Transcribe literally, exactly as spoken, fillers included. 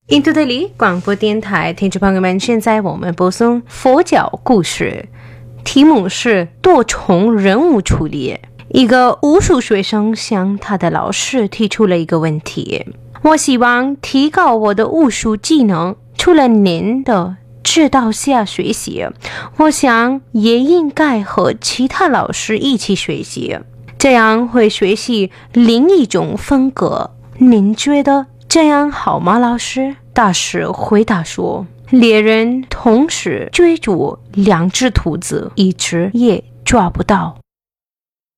印度德里广播电台听众朋友们，现在我们播送佛教故事，题目是多重任务处理。一个武术学生向他的老师提出了一个问题：我希望提高我的武术技能，除了您的指导下学习，我想也应该和其他老师一起学习，这样会学习另一种风格。您觉得这样好吗，老师？大师回答说，猎人同时追逐两只兔子，一只也抓不到。